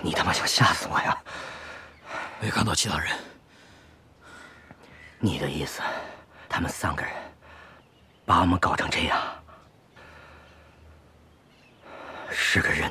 你他妈想吓死我呀？ 没看到其他人。 你的意思，他们3个人把我们搞成这样，是个人